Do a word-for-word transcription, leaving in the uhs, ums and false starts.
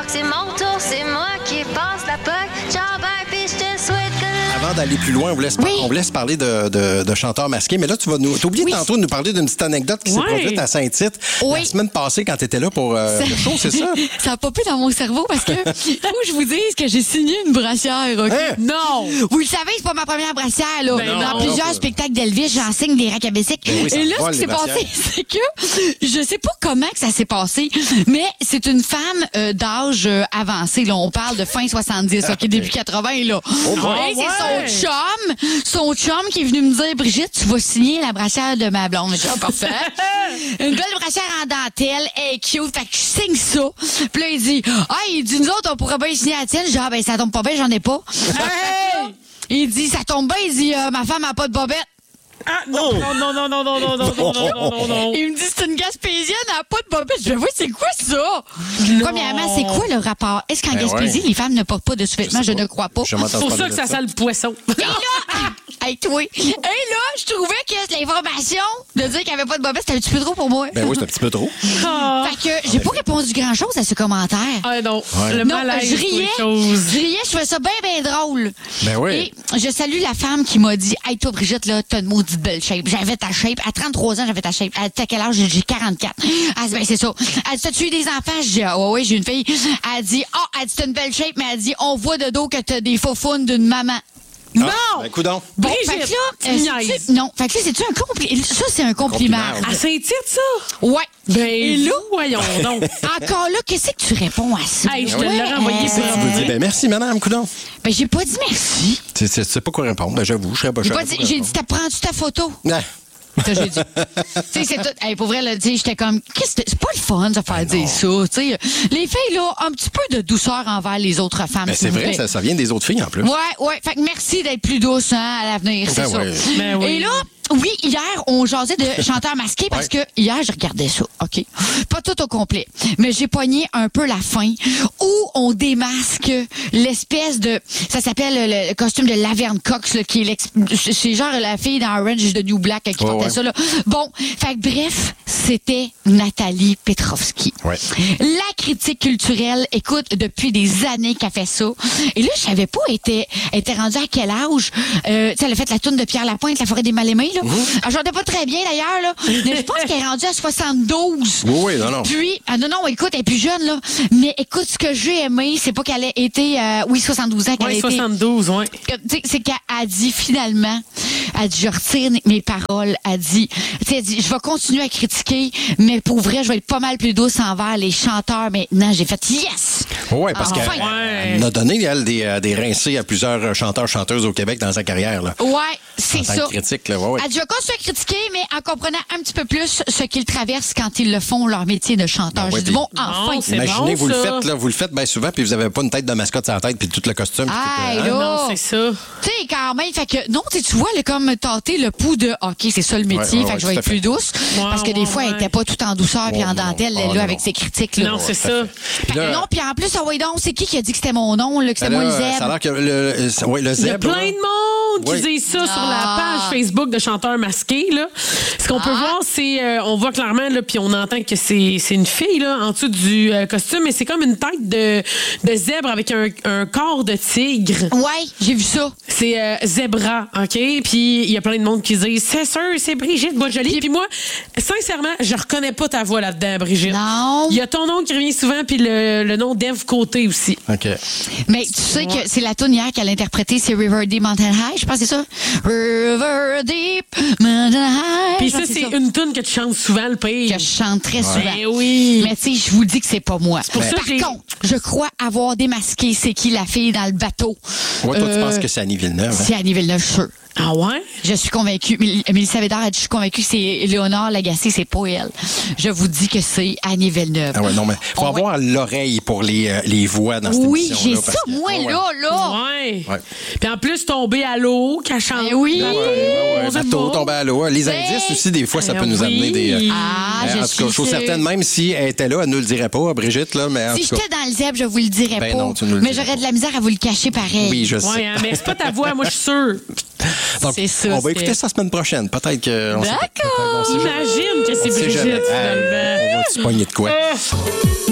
croire que c'est mon tour, c'est moi qui passe la poque. Ciao, bye, puis je te souhaite que... Avant d'aller plus loin, on vous laisse, Oui. on vous laisse parler de, de, de chanteurs masqués. Mais là, tu vas nous. T'as oublié Oui. tantôt de nous parler d'une petite anecdote qui s'est Ouais. produite à Saint-Tite Oui. la semaine passée quand tu étais là pour euh, Ça- le show, c'est ça? Ça a popé dans mon cerveau parce que faut que je vous dise que j'ai signé une brassière, OK? Hein? Non! Vous le savez, c'est pas ma première brassière, là. Ben Dans non. plusieurs spectacles d'Elvis, j'enseigne des racabessiques. Ben oui, ça Et là, vole, ce qui les s'est passé, brassières. c'est que je sais pas comment que ça s'est passé, mais c'est une femme euh, d'âge euh, avancé. Là, on parle de fin soixante-dix, OK, début quatre-vingts, là. boy. Et c'est ouais. son chum, son chum qui est venu me dire, Brigitte, tu vas signer la brassière de ma blonde. Je dis, ah, parfait. Une belle brassière en dentelle, elle est cute, fait que je signe ça. Puis là, il dit, ah, il dit, nous autres, on pourrait bien signer la tienne. Je dis, ah, ben, ça tombe pas bien, j'en ai pas. Hey! Il dit, ça tombe bien, il dit, euh, ma femme a pas de bobette. Ah, non, non, non, non, non, non, non, non, non, non, non, non. Il me dit, c'est une Gaspésienne, elle n'a pas de bobette. Je dis, oui, c'est quoi ça? Premièrement, c'est quoi le rapport? Est-ce qu'en Ben Gaspésie, ouais. les femmes ne portent pas de sous-vêtements? Je, sais pas. ne crois pas. Je m'entends C'est pour parler ça que de ça sent le poisson. Et là, ah, hey, toi. Et là, je trouvais que l'information de dire qu'il n'y avait pas de bobette, c'était un petit peu trop pour moi. Ben oui, c'est un petit peu trop. Ah, Fait que j'ai pas répondu grand-chose à ce commentaire. ah non, le Non, malaise, je pour riais, les choses. je riais, je trouvais ça bien, bien drôle. Ben oui. Et je salue la femme qui m'a dit, hey, toi, Brigitte, là, t'as une maudite belle shape. J'avais ta shape. À trente-trois ans, j'avais ta shape. Elle dit, t'as quel âge? J'ai dit, quarante-quatre. Elle dit, ben, c'est ça. Elle dit, t'as-tu eu des enfants? Je dis, ah, ouais, ouais, j'ai une fille. Elle dit, ah, elle dit, t'as une belle shape, mais elle dit, on voit de dos que t'as des faux faunes d'une maman. Non! Ben, coudonc. Bon, Brigitte, fait que là, tu euh, niaises. c'est-tu- non, fait que là, c'est-tu un compliment? Ça, c'est un compliment. Compliment. À Saint-Tite, ça? Ouais. Ben, Et là, voyons donc. encore là, qu'est-ce que tu réponds à ça? Hey, je te Ouais, l'aurais envoyé euh, sur Tu me dis, ben merci, madame, coudonc. Ben, j'ai pas dit merci. Tu sais- tu sais pas quoi répondre. Ben j'avoue, je serais pas J'ai cher. pas dit, j'ai dit, t'as prends-tu ta photo? Ah, Ça, j'ai dit. Tu sais, c'est tout. Hey, pour vrai, là, tu sais, j'étais comme, qu'est-ce que c'est pas le fun de faire dire ça, tu sais. Les filles, là, un petit peu de douceur envers les autres femmes. ben s'il c'est vous vrai, plaît. ça, ça vient des autres filles en plus. Ouais, ouais. Fait que merci d'être plus douce, hein, à l'avenir, c'est Ben ça. ouais. Ben oui. Et là, oui, hier, on jasait de chanteurs masqués parce Ouais. que hier, je regardais ça, OK? Pas tout au complet, mais j'ai pogné un peu la fin où on démasque l'espèce de... Ça s'appelle le, le costume de Laverne Cox, là, qui est l'ex- c'est genre la fille dans Orange is the New Black qui Ouais, portait ouais. ça, là. Bon, fait que bref, c'était Nathalie Petrovski. Ouais. La critique culturelle, écoute, depuis des années qu'elle fait ça. Et là, je savais pas, elle était, elle était rendue à quel âge. Euh, tu sais, elle a fait la tourne de Pierre Lapointe, La forêt des mal-aimés, là. Elle chantait pas très bien, d'ailleurs, là. Mais je pense qu'elle est rendue à soixante-douze. Oui, oui, non, non. Puis, ah non, non, écoute, elle est plus jeune, là. Mais écoute, ce que j'ai aimé, c'est pas qu'elle ait été, euh, oui, soixante-douze ans, qu'elle Ouais, a été... soixante-douze, ouais. Que- tu sais, c'est qu'elle a dit finalement, elle dit, je retire mes paroles. Elle dit, tu sais, elle dit, je vais continuer à critiquer, mais pour vrai, je vais être pas mal plus douce envers les chanteurs maintenant. J'ai fait yes! Oui, parce Enfin. qu'elle Ouais. elle a donné, elle, des, euh, des rincés à plusieurs euh, chanteurs, chanteuses au Québec dans sa carrière. Là. Ouais, c'est En tant ça. que critique, là, ouais, ouais. Elle dit, je vais continuer à critiquer, mais en comprenant un petit peu plus ce qu'ils traversent quand ils le font, leur métier de chanteur. Ben ouais, J'ai dit, puis- bon, enfin. Bon, c'est Imaginez, bon, vous le ça. faites, là, vous le faites bien souvent, puis vous avez pas une tête de mascotte sur la tête, puis tout le costume. puis Ah, tout, euh, là. Non, c'est ça. Tu sais, quand même, fait que, non, tu sais, tu vois, là, comme tâter le pouls de, OK, c'est ça le métier, Ouais, ouais, fait que je vais ouais, être tout à plus fait. douce. Ouais, parce que des ouais, fois, elle ouais. était pas tout en douceur puis Ouais, en non. dentelle, Ah, là, non. avec ses critiques, là. Non, c'est tout à ça. fait. Fait que Là, non, puis en plus, ah ouais, donc, c'est qui qui a dit que c'était mon nom, là, que c'était là, moi le Ça a zèbre? l'air que le, le, ouais, le Il y a zèbre. plein là. de monde qui Oui. disent ça sur la Ah. page Facebook de chanteurs masqués. Là. Ce qu'on peut Ah. voir, c'est, euh, on voit clairement, là, puis on entend que c'est, c'est une fille là, en dessous du euh, costume, mais c'est comme une tête de, de zèbre avec un, un corps de tigre. Ouais, j'ai vu ça. C'est euh, Zebra, OK? Puis il y a plein de monde qui disent, c'est sûr, c'est Brigitte Boisjoli. Puis moi, sincèrement, je reconnais pas ta voix là-dedans, Brigitte. Non. Il y a ton nom qui revient souvent, puis le, le nom d'Eve Côté aussi. OK. Mais tu sais que c'est la tune hier qu'elle a interprétée, c'est River Deep Mountain High, je pense que c'est ça. River Deep Mountain High. Puis Je ça, pense que c'est une tune que tu chantes souvent, le pire. que je chante très souvent. Ben oui. Mais tu sais, je vous dis que c'est pas moi. pour ça Par que j'ai- contre, je crois avoir démasqué c'est qui la fille dans le bateau. Ouais, toi, tu Euh, penses que c'est Annie Villeneuve. hein? C'est Annie Villeneuve, je suis sûre. Ah ouais? Je suis convaincue. Mél- Mélissa Bédard a dit, je suis convaincue que c'est Léonard Lagacé, c'est pas elle. Je vous dis que c'est Annie Villeneuve. Ah ouais, non, mais faut Oh, avoir l'oreille pour les, euh, les voix dans cette Oui, émission-là. j'ai parce ça, que- moi, ouais, ouais. là, là. Ouais. Ouais. Puis en plus, tomber à l'eau, qu'elle chante. Eh oui. dans- Ouais, ouais, ouais, On sait bateau, pas. tomber à l'eau. Les Ben, indices aussi, des fois, ça ben peut nous oui. amener des. euh, Ah, euh, je en tout cas, suis je suis sûre. certaine, même si elle était là, elle ne le dirait pas, Brigitte, là, mais en Si tout cas. j'étais dans le zèbre, je vous le dirais Ben pas. non, tu nous le mais dirais j'aurais pas. de la misère à vous le cacher pareil. Oui, je sais. Ouais, hein, mais c'est pas ta voix, moi, je suis sûre. Donc, c'est ça, on va c'est- écouter ça la semaine prochaine. Peut-être que. on sait pas. D'accord. On sait jamais. Imagine que c'est On sait Brigitte, jamais. finalement. Hey, on va se pogner de quoi? Ah.